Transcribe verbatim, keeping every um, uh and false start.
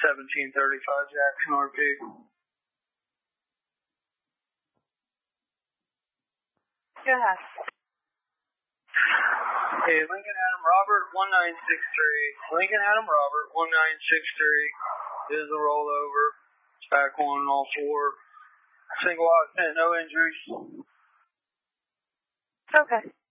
seventeen thirty-five Jackson R P. Go ahead. Hey, Lincoln Adam Robert, one nine six three. Lincoln Adam Robert, one nine six three. Is a rollover. It's back on all four. Single occupant, no injuries. Okay.